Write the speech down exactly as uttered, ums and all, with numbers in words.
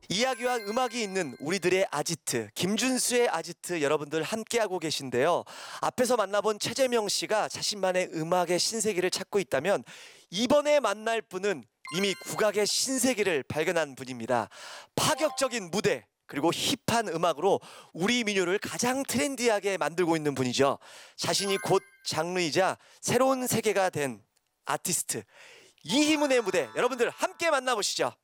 이야기와 음악이 있는 우리들의 아지트, 김준수의 아지트 여러분들 함께하고 계신데요. 앞에서 만나본 최재명 씨가 자신만의 음악의 신세계를 찾고 있다면 이번에 만날 분은 이미 국악의 신세계를 발견한 분입니다. 파격적인 무대 그리고 힙한 음악으로 우리 민요를 가장 트렌디하게 만들고 있는 분이죠. 자신이 곧 장르이자 새로운 세계가 된 아티스트 이희문의 무대 여러분들 함께 만나보시죠.